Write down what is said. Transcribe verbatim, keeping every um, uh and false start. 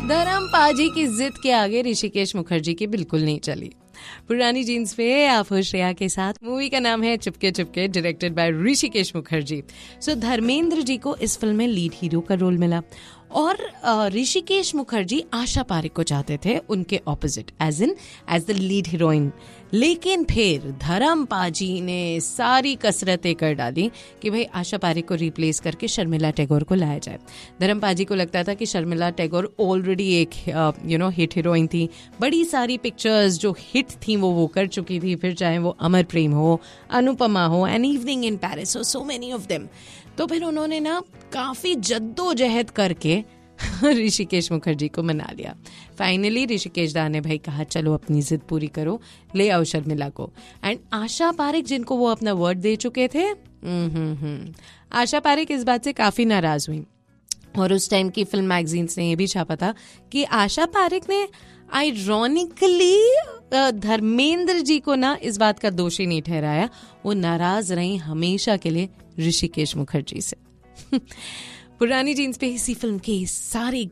धर्म पाजी की जिद के आगे ऋषिकेश मुखर्जी की बिल्कुल नहीं चली। पुरानी जीन्स पे आप हो श्रेया के साथ। मूवी का नाम है चुपके चुपके, डायरेक्टेड बाय ऋषिकेश मुखर्जी। सो धर्मेंद्र जी को इस फिल्म में लीड हीरो का रोल मिला और ऋषिकेश मुखर्जी आशा पारेख को चाहते थे उनके opposite, as in as the lead heroine. लेकिन फिर धर्म पाजी ने सारी कसरतें कर डाली कि भाई आशा पारेख को रिप्लेस करके शर्मिला टैगोर को लाया जाए। धर्म पाजी को लगता था कि शर्मिला टैगोर ऑलरेडी एक यू नो हिट हीरोइन थी, बड़ी सारी पिक्चर्स जो हिट थी वो वो कर चुकी थी, फिर चाहे वो अमर प्रेम हो, अनुपमा हो, एन इवनिंग इन पेरिस हो, सो मेनी ऑफ देम। तो फिर उन्होंने ना काफी जद्दोजहद करके ऋषिकेश मुखर्जी को मना लिया। फाइनली ऋषिकेश दा ने भाई कहा चलो अपनी जिद पूरी करो, ले आओ शर्मिला को। एंड आशा पारेख जिनको वो अपना वर्ड दे चुके थे, हम्म आशा पारेख इस बात से काफी नाराज हुई और उस टाइम की फिल्म मैगजीन्स ने ये भी छापा था कि आशा पारेख ने आयरॉनिकली धर्मेंद्र जी को ना इस बात का दोषी नहीं ठहराया, वो नाराज रही हमेशा के लिए ऋषिकेश मुखर्जी से। पुरानी जीन्स पे इसी फिल्म के सारे